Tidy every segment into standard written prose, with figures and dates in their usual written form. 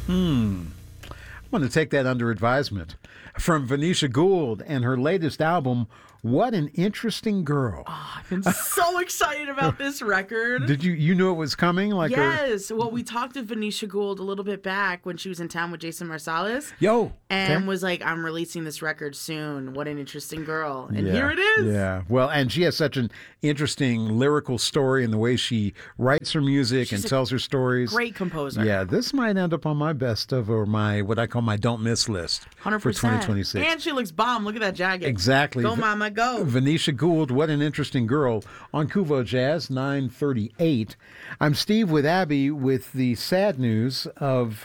I'm going to take that under advisement. From Venetia Gould and her latest album, What an Interesting Girl. I've been so excited about this record. Did you knew it was coming? Like Yes. Well, we talked to Venetia Gould a little bit back when she was in town with Jason Marsalis. And was like, I'm releasing this record soon. What an interesting girl. And here it is. Yeah. Well, and she has such an interesting lyrical story in the way she writes her music and tells her stories. Great composer. Yeah, this might end up on my best of or my what I call my don't miss list 100%. for 2026. And she looks bomb. Look at that jacket. Exactly. Go, mama, go. Venetia Gould, What an Interesting Girl, on Kuvo Jazz, 938. I'm Steve with Abby with the sad news of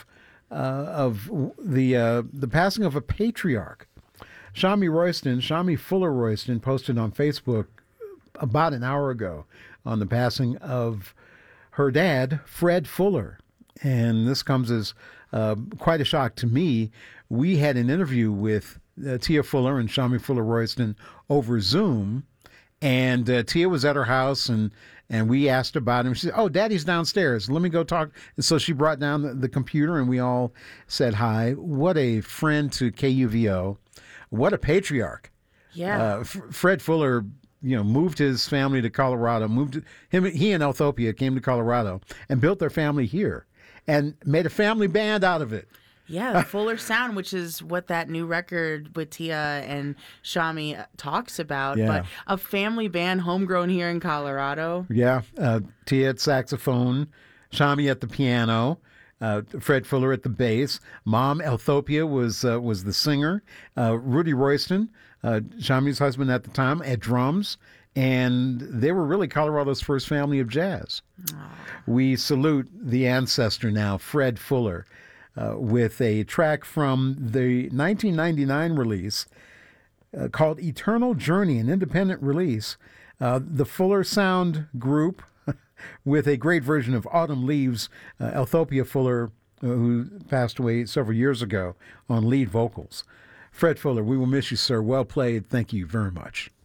the passing of a patriarch. Shami Fuller Royston, posted on Facebook about an hour ago on the passing of her dad, Fred Fuller. And this comes as quite a shock to me. We had an interview with Tia Fuller and Shami Fuller Royston over Zoom, and Tia was at her house, and we asked about him. She said, "Oh, Daddy's downstairs. Let me go talk." And so she brought down the computer, and we all said hi. What a friend to KUVO. What a patriarch. Yeah. Fred Fuller, moved his family to Colorado. He and Elthopia came to Colorado and built their family here, and made a family band out of it. Yeah, the Fuller Sound, which is what that new record with Tia and Shami talks about. Yeah. But a family band, homegrown here in Colorado. Yeah, Tia at saxophone, Shami at the piano, Fred Fuller at the bass. Mom, Elthopia, was the singer. Rudy Royston, Shami's husband at the time, at drums. And they were really Colorado's first family of jazz. Aww. We salute the ancestor now, Fred Fuller, with a track from the 1999 release called Eternal Journey, an independent release. The Fuller Sound Group, with a great version of Autumn Leaves, Elthopia Fuller, who passed away several years ago, on lead vocals. Fred Fuller, we will miss you, sir. Well played. Thank you very much.